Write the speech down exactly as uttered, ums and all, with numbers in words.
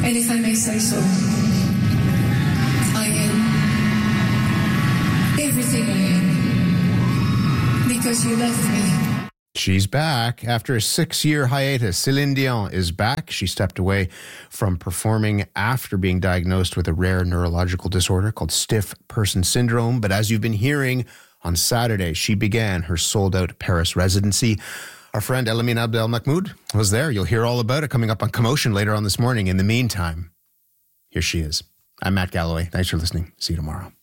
And if I may say so, I am everything I am because you love me. She's back. After a six-year hiatus, Céline Dion is back. She stepped away from performing after being diagnosed with a rare neurological disorder called stiff person syndrome. But as you've been hearing, on Saturday, she began her sold-out Paris residency. Our friend Elamin Abdelmahmoud was there. You'll hear all about it coming up on Commotion later on this morning. In the meantime, here she is. I'm Matt Galloway. Thanks for listening. See you tomorrow.